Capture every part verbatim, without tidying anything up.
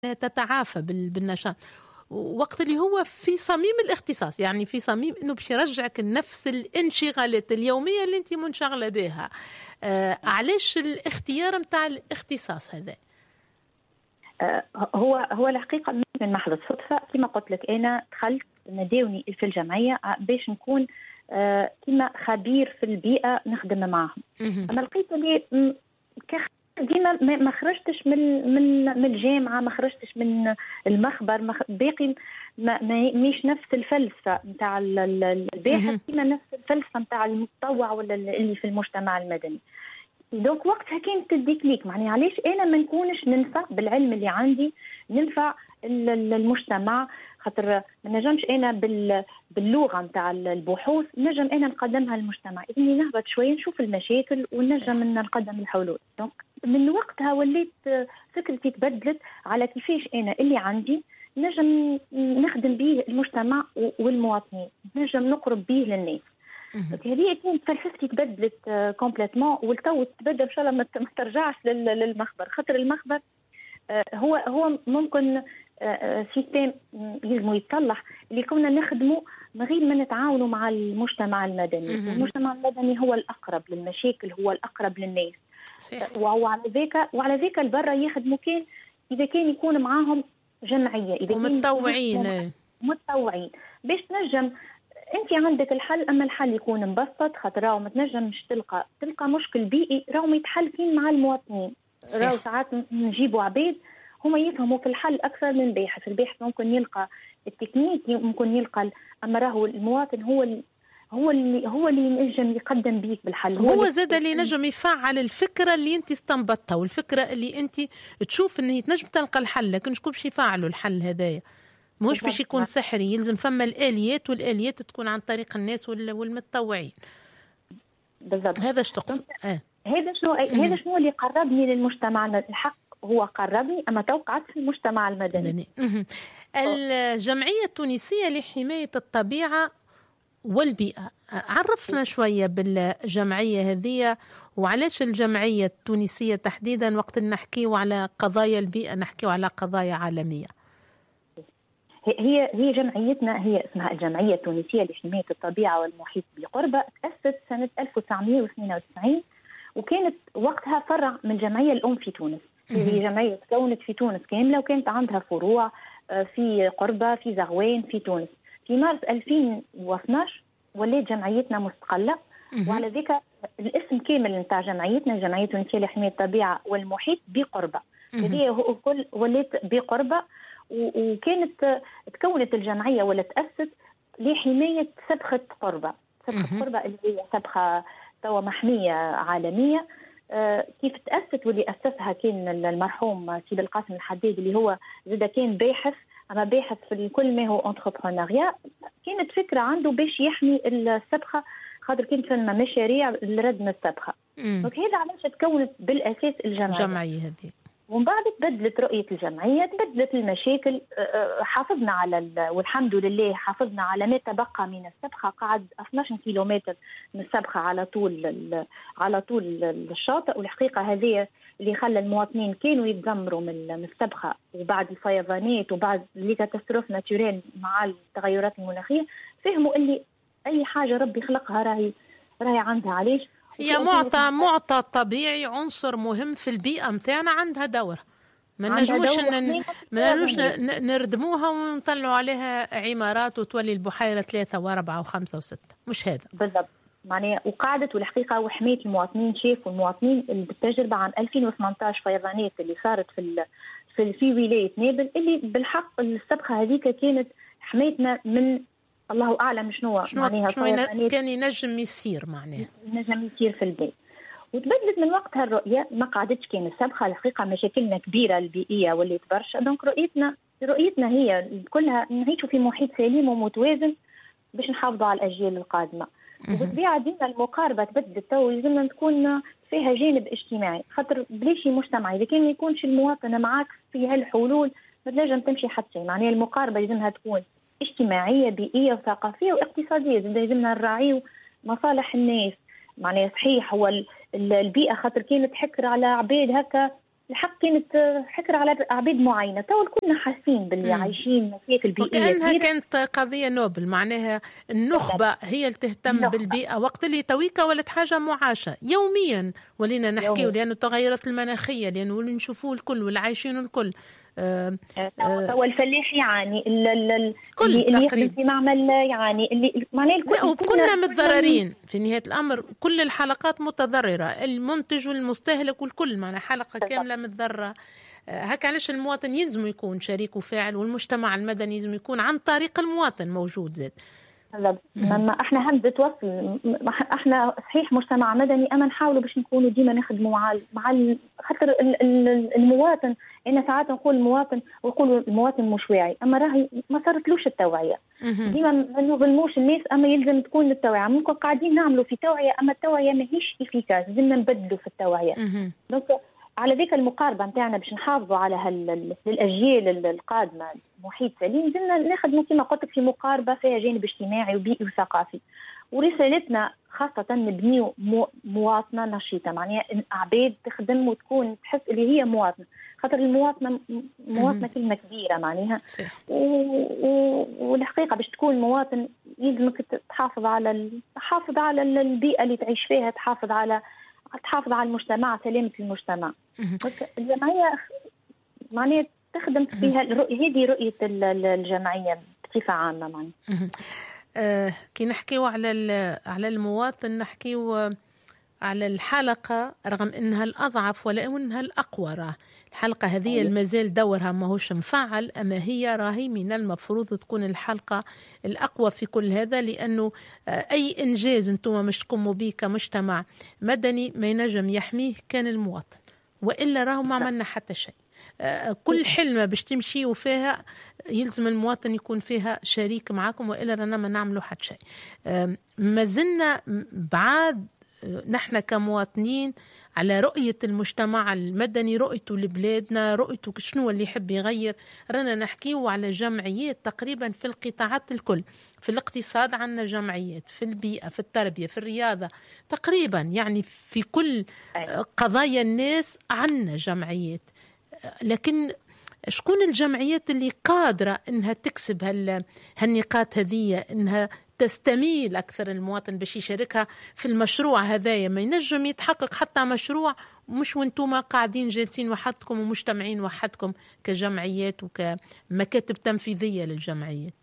تتعافى بالنشاط، وقت اللي هو في صميم الاختصاص، يعني في صميم انه باش يرجعك لنفس الانشغالات اليوميه اللي انت منشغله بها. آه علاش الاختيار متاع الاختصاص هذا؟ آه هو هو الحقيقه من محض الصدفه، كما قلت لك انا دخلت نادوني في الجمعيه باش نكون آه كما خبير في البيئه نخدم معهم. اما لقيت اللي ديما ما خرجتش من من من الجامعه، ما خرجتش من المخبر، مخ... باقي ما مش نفس الفلسفه نتاع الباحث كما نفس الفلسفه نتاع المتطوع ولا اللي في المجتمع المدني. دونك وقتها كانت الديكليك، معني علاش انا ما نكونش ننفع بالعلم اللي عندي، ننفع المجتمع، خاطر ما نجمش انا باللغه نتاع البحوث نجم انا نقدمها للمجتمع، اذني نهبط شويه نشوف المشاكل ونجم نقدم الحلول. دونك من وقتها وليت فكرتي تبدلت على كيفاش انا اللي عندي نجم نخدم به المجتمع والمواطنين، نجم نقرب به للناس. هذه كانت فلسفتي تبدلت كومبليتمون، والتو تبدل ان شاء الله ما ترجعش للمخبر، خاطر المخبر هو هو ممكن سيستم يلزم يتصلح اللي كنا نخدمه من غير ما نتعاونوا مع المجتمع المدني. المجتمع المدني هو الاقرب للمشاكل، هو الاقرب للناس، وعلى ذاك وعلى ذاك البرة يخدموا كان اذا كان يكون معاهم جمعيه، اذا متطوعين متطوعين باش تنجم انت عندك الحل. اما الحل يكون مبسط، خاطر راهو ما تنجمش تلقى تلقى مشكل بيئي راهو ما يتحل مع المواطنين. راهو ساعات نجيبوا عبيد هما يفهموا في الحل اكثر من الباحث، الباحث ممكن يلقى التكنيك، ممكن يلقى، اما راهو المواطن هو ال... هو اللي هو اللي ينجم يقدم بيك بالحل، هو, هو زاد اللي نجم يفعل الفكره اللي انت استنبطتها والفكره اللي انت تشوف ان هي تنجم تلقى الحل، لكن شكون باش يفعلوا الحل هذايا؟ مش باش يكون سحري، يلزم فما الآليات، والآليات تكون عن طريق الناس والمتطوعين. بالضبط، هذا ايش تقصد؟ آه. هذا شنو هذا شنو اللي قربني للمجتمع الحق، هو قربني اما توقعت في المجتمع المدني. الجمعية التونسية لحماية الطبيعة والبيئة، عرفنا شوية بالجمعية هذه وعلاش الجمعية التونسية تحديدا وقت نحكيو على قضايا البيئة نحكيو على قضايا عالمية. هي هي جمعيتنا هي اسمها الجمعية التونسية لحماية الطبيعة والمحيط بقربة، تأسست سنة ألف وتسعمائة واثنين وتسعين، وكانت وقتها فرع من الجمعية الأم في تونس. هي جمعية تكونت في تونس كاملة، وكانت عندها فروع في قربة، في زغوان، في تونس. في مارس ألفين واثناشر ولات جمعيتنا مستقلة، وعلى ذلك الاسم كامل نتاع جمعيتنا الجمعية التونسية لحماية الطبيعة والمحيط بقربة. هذه كل ولات بقربة، وكانت تكونت الجمعية ولا تأسس لحماية سبخة قربة. سبخة قربة اللي هي سبخة توا محمية عالمية. آه كيف تأسست واللي أسسها كان المرحوم سيد القاسم الحداد، اللي هو زاد كان باحث، أما باحث في كل ما هو انتربرونيريا. كانت فكرة عنده باش يحمي السبخة، خاطر كانت فما مشاريع لردم السبخة. وهذا علاش تكونت بالأساس الجمعية. الجمعية هذه ومن بعد تبدلت رؤية الجمعية، تبدلت المشاكل، حافظنا على والحمد لله حافظنا على ما تبقى من السبخة. قعد اثني عشر كيلومتر من السبخة على طول على طول الشاطئ، والحقيقة هذه اللي خلى المواطنين كانوا يتذمروا من السبخة، وبعد الفيضانات وبعد لي كاتاستروف ناتوريل مع التغيرات المناخية فهموا اللي أي حاجة ربي خلقها راهي راهي عندها علاش. هي معطى معطى طبيعي، عنصر مهم في البيئة متاعنا، عندها دور. ما نجموش ما نجموش نردموها ونطلعوا عليها عمارات وتولي البحيرة ثلاثة وأربعة وخمسة وستة، مش هذا بالضبط. معناها وقعدت والحقيقة وحماية المواطنين، شافوا المواطنين بالتجربة عن ألفين وثمانية عشر فيضانات اللي صارت في في في ولاية نابل، اللي بالحق السبخة هذيك كانت حمايتنا من الله اعلم شنو معناها شنو كان ينجم يصير معناها ينجم يصير في البيت. وتبدلت من وقتها الرؤيه، ما قعدتش كان السبخه الحقيقه مشاكلنا كبيره البيئيه واللي برشا. دونك رؤيتنا رؤيتنا هي كلها نعيشوا في محيط سليم ومتوازن باش نحافظوا على الاجيال القادمه. وبالطبيعه ديما المقاربه تبدلت، تو لازمنا تكون فيها جانب اجتماعي، خاطر بلاش مجتمعي اذا كان ما يكونش المواطن معاك في هالحلول ما تنجم تمشي حتى شيء. معناها المقاربه لازمها تكون اجتماعية بيئية وثقافية واقتصادية، لازمنا نراعيو مصالح الناس. معناها صحيح هو البيئة خاطر كانت تحكر على عباد هكا الحق كانت حكر على عبيد معينه، تو كنا حاسين باللي عايشين مشاكل بيئيه وكأنها كانت قضيه نوبل، معناها النخبه هي اللي تهتم النخبة. بالبيئه، وقت اللي تويكا ولت حاجه معاشه يوميا ولينا نحكي، لانه تغيرت المناخيه، لانه نشوفوه الكل والعايشين الكل. آه آه الفلاح يعني اللي اللي يخدم في معمل يعني اللي معناه الكل كلنا متضررين في نهايه الامر، كل الحلقات متضرره، المنتج والمستهلك والكل، معنا حلقه كامله متضرره. آه هكا علاش المواطن يلزم يكون شريك وفاعل، والمجتمع المدني يلزم يكون عن طريق المواطن موجود زاد. ما احنا همزه وصل، احنا صحيح مجتمع مدني، اما نحاولوا باش نكونوا ديما نخدموا مع مع خاطر المواطن. انا ساعات نقول المواطن ويقولوا المواطن مش واعي، اما راهي ما صارتلوش التوعيه. ديما ما نظلموش الناس، اما يلزم تكون التوعيه. ممكن قاعدين نعملوا في توعيه، اما التوعيه ماهيش افيكاس، لازمنا نبدلوا في التوعيه. دونك على ذيك المقاربه نتاعنا باش نحافظوا على هالاجيال القادمه محيط سليم، زلنا نخدموا كما قلت لك في مقاربه فيها جانب اجتماعي وبيئي وثقافي. ورسالتنا خاصه نبنيو مواطنه نشيطه، معناها عباد تخدم وتكون تحس اللي هي مواطنه، خاطر المواطنه مواطنه كلمه كبيره معناها. والحقيقه باش تكون مواطن يلزمك تحافظ على تحافظ على البيئه اللي تعيش فيها، تحافظ على تحافظ على المجتمع، سلامه المجتمع. الجمعيه معناها تخدم فيها هذه رؤيه الجمعيه بصفه عامه معناها. آه كي نحكيو على على المواطن، نحكيو على الحلقة رغم أنها الأضعف ولا أنها الأقوى. راه الحلقة هذه المازال دورها ماهوش مفعل، أما هي راهي من المفروض تكون الحلقة الأقوى في كل هذا، لأنه أي إنجاز أنتم مش تقوموا به كمجتمع مدني ما ينجم يحميه كان المواطن، وإلا راهو ما عملنا حتى شيء. كل حلمة باش تمشي فيها يلزم المواطن يكون فيها شريك معكم، وإلا رانا ما نعملوا حتى شيء. ما زلنا بعاد نحن كمواطنين على رؤية المجتمع المدني، رؤيته لبلادنا، رؤيته شنو اللي يحب يغير. رانا نحكيه على جمعيات تقريبا في القطاعات الكل، في الاقتصاد عنا جمعيات، في البيئة، في التربية، في الرياضة، تقريبا يعني في كل قضايا الناس عنا جمعيات. لكن شكون الجمعيات اللي قادرة انها تكسب هال هالنقاط هذه، انها تستميل أكثر المواطن باش يشاركها في المشروع هذايا؟ ما ينجم يتحقق حتى مشروع مش وانتم قاعدين جالسين وحدكم ومجتمعين وحدكم كجمعيات وكمكاتب تنفيذية للجمعيات.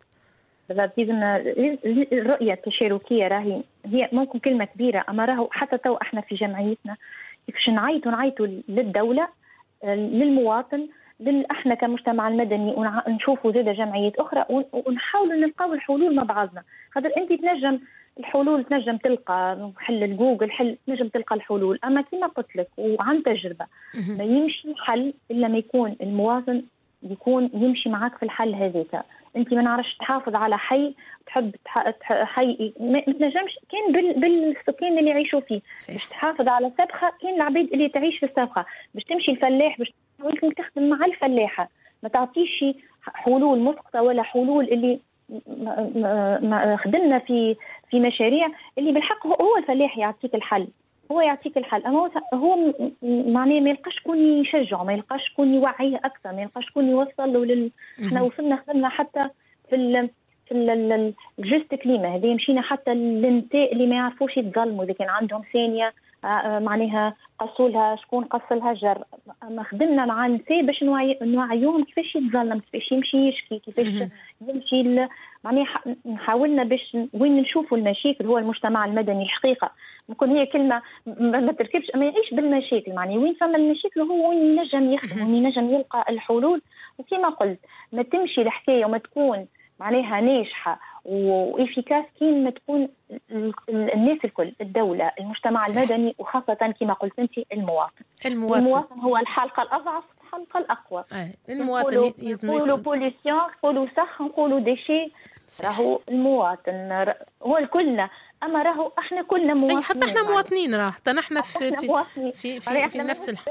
الرؤية التشاركية راهي هي ممكن كلمة كبيرة، أما راهو حتى تو احنا في جمعيتنا كيفاش نعيطوا نعيطوا للدولة للمواطن، احنا كمجتمع المدني، ونشوفوا زيادة جمعيات اخرى ونحاولوا نلقاو الحلول مع بعضنا. خاطر انت تنجم الحلول تنجم تلقى حل جوجل، حل تنجم تلقى الحلول، اما كما قلت لك وعن تجربه ما يمشي حل الا ما يكون المواطن يكون يمشي معك في الحل هذاك. انت ما نعرفش تحافظ على حي، تحب حي ما تنجمش كان بالسكان اللي يعيشوا فيه، باش تحافظ على سبخه كان العبيد اللي تعيش في السبخه، باش تمشي الفلاح باش ولكن تخدم مع الفلاحة، ما تعطيش حلول مسقطة ولا حلول اللي ما خدمنا في في مشاريع اللي بالحق هو الفلاح يعطيك الحل، هو يعطيك الحل، اما هو معناه ما يلقاش شكون يشجعه، ما يلقاش شكون يوعيه اكثر، ما يلقاش شكون يوصل له لل... احنا وصلنا خدمنا حتى في ال... في ال... الجست كليمة هذه، مشينا حتى للنساء اللي ما يعرفوش يتظلموا اذا كان عندهم ثانية معناها قصولها شكون قصلها جر، ما خدمنا مع النساء باش نوعيوهم كيفاش يتظلم، كيفاش يمشي يشكي، كيفاش يمشي معناها حاولنا باش وين نشوفوا المشاكل. هو المجتمع المدني الحقيقه ممكن هي كلمه ما تركبش، اما يعيش بالمشاكل، معناها وين فما المشاكل هو وين ينجم يخدم، وين ينجم يلقى الحلول. وكما قلت ما تمشي الحكايه وما تكون معناها ناجحه وإفيكاس كين ما تكون الناس الكل، الدولة، المجتمع المدني، وخاصة كما قلت أنت المواطن. المواطن, المواطن هو الحلقة الأضعف، الحلقة الأقوى. أي. المواطن نقولوا بوليسيون، نقولوا صح، نقولوا ديشي، راهو المواطن هو الكلنا، أما راهو احنا كلنا مواطنين. حتى احنا مواطنين، راه حتى نحن في في, في, في, في, في نفس الحال.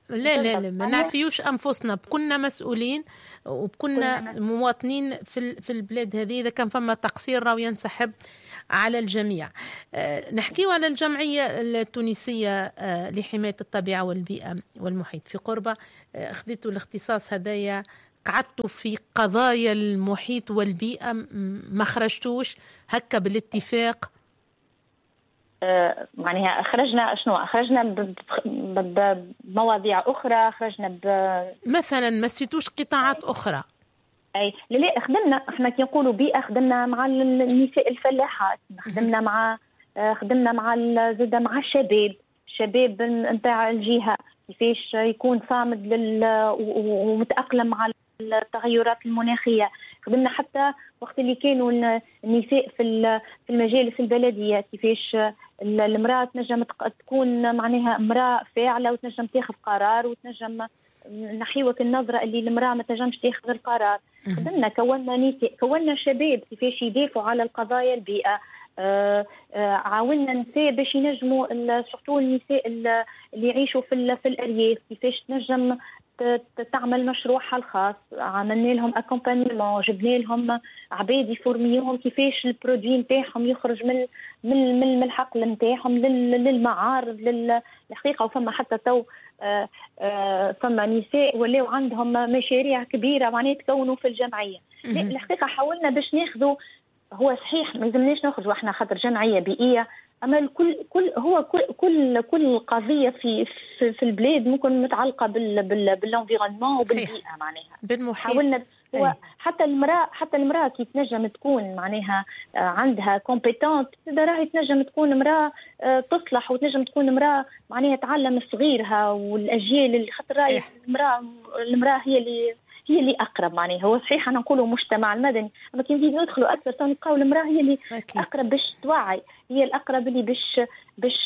لا لا لا ما نعفيوش أنفسنا، بكنا مسؤولين وبكنا مواطنين في في البلاد هذه. إذا كان فما تقصير راهو ينسحب على الجميع. أه نحكيو على الجمعية التونسية أه لحماية الطبيعة والبيئة والمحيط في قربة. أه خذيتوا الاختصاص هذايا، قعدتوا في قضايا المحيط والبيئة، ما خرجتوش هكا بالاتفاق؟ آه معناها خرجنا شنو؟ خرجنا بمواضيع أخرى، خرجنا ب مثلا مسيتوش قطاعات أخرى؟ اي لا لا خدمنا احنا كي نقولوا بيئه، خدمنا مع النساء الفلاحات، خدمنا مع خدمنا مع زاده مع الشباب الشباب نتاع الجهه كيفاش يكون صامد لل ومتاقلم مع التغيرات المناخيه. خدمنا حتى وقت اللي كانوا النساء في في المجالس البلديه كيفاش المراه تنجم تكون معناها امراه فاعله وتنجم تاخذ قرار وتنجم نحيوك النظرة اللي المرأة ما تنجمش تاخذ القرار. خدمنا كونا نساء كونا شباب كيفاش يدافعوا على القضايا البيئة. آه آه عاوننا نساء باش ينجموا سورتو النساء اللي يعيشوا في في الأرياف كيفاش تنجم تعمل مشروعها الخاص. عملنا لهم اكومبانيمون، جبنا لهم عباد يفورميوهم كيفاش البرودوي نتاعهم يخرج من من من الحقل نتاعهم للمعارض للحقيقه. وفما حتى تو آآ آآ فما نساء ولاو عندهم مشاريع كبيره معناها تكونوا في الجمعيه. الحقيقه حاولنا باش ناخذوا، هو صحيح ما لازمناش ناخذوا احنا خاطر جمعيه بيئيه، اما الكل كل هو كل كل كل قضيه في في, في البلاد ممكن متعلقه بال بال بالانفيرونمون وبالبيئه معناها بالمحيط. حاولنا هو حتى المراه حتى المراه كي تنجم تكون معناها عندها كومبيتونت راهي تنجم تكون امراه تصلح وتنجم تكون امراه معناها تعلم صغيرها والاجيال اللي خاطر راهي المراه المراه هي اللي هي اللي اقرب معناها. هو صحيح انا نقولوا مجتمع المدني، اما كي نزيد ندخلوا اكثر تلقاو المراه هي اللي أكيد. اقرب باش توعي، هي الاقرب اللي باش باش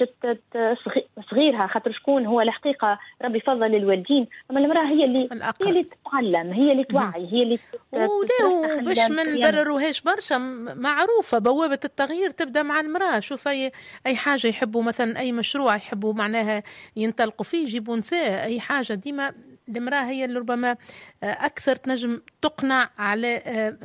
صغيرها خاطر شكون هو الحقيقه ربي فضل الوالدين، اما المراه هي اللي الأقرب. هي اللي تتعلم، هي اللي توعي، هي اللي ولا باش ما نبرروهاش برشا، معروفه بوابه التغيير تبدا مع المراه. شوف اي اي حاجه يحبوا مثلا اي مشروع يحبوا معناها ينطلقوا فيه يجيبوا نساء، اي حاجه ديما المرأة هي اللي ربما أكثر تنجم تقنع على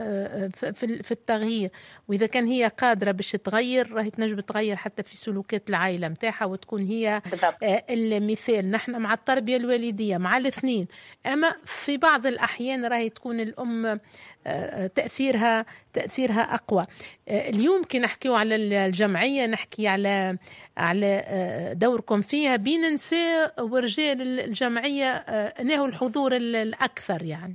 في التغيير. وإذا كان هي قادرة باش تغير راهي تنجم تغير حتى في سلوكات العائلة متاعها وتكون هي المثال. نحن مع التربية الوالدية مع الاثنين، أما في بعض الأحيان راهي تكون الأم تأثيرها تأثيرها أقوى. اليوم كي نحكيو على الجمعية نحكي على على دوركم فيها بين نساء ورجال الجمعية، انه الحضور الأكثر يعني.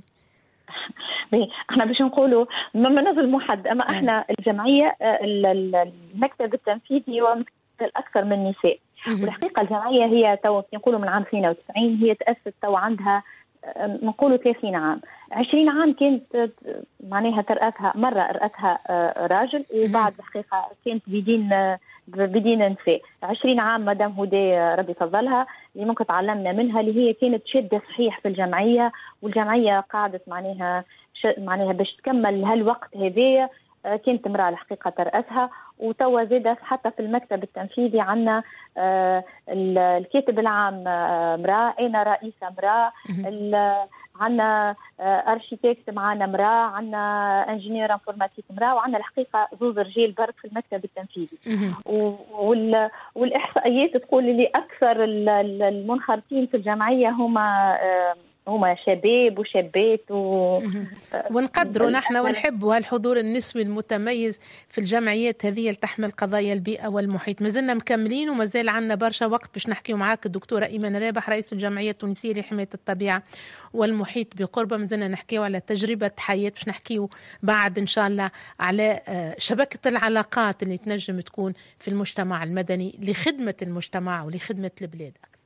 احنا باش نقولوا ما نظلموا حد، اما احنا الجمعية المكتب التنفيذي هو الأكثر من نساء. والحقيقة الجمعية هي تو نقولوا من عام اثنين وتسعين هي تأسست تو عندها نقولوا ثلاثين عام. عشرين عام كانت معناها ترأسها مرة رأسها راجل، وبعد الحقيقة كانت بدين بدين نساء. عشرين عام مدام هدى ربي فضلها اللي ممكن تعلمنا منها، اللي هي كانت شدة صحيح في الجمعية، والجمعية قاعدت معناها معناها باش تكمل هالوقت هذايا كانت امرأة الحقيقة ترأسها. وتوا زادة حتى في المكتب التنفيذي عنا آه الكاتب العام امرأة، أنا رئيسة امرأة، عنا آه أرشيتكت معنا امرأة، عنا انجينير انفورماتيك امرأة، وعنا الحقيقة زوز رجال برك في المكتب التنفيذي. والإحصائيات تقول اللي أكثر المنخرطين في الجمعية هما آه هما شباب وشابات و... ونقدروا نحن ونحبوا هالحضور النسوي المتميز في الجمعيات هذه لتحمل قضايا البيئة والمحيط. ما زلنا مكملين وما زال عنا برشا وقت باش نحكيوا معاك الدكتورة إيمان رابح رئيس الجمعية التونسية لحماية الطبيعة والمحيط بقربة. ما زلنا نحكيوا على تجربة حياة، باش نحكيوا بعد إن شاء الله على شبكة العلاقات اللي تنجم تكون في المجتمع المدني لخدمة المجتمع ولخدمة البلاد.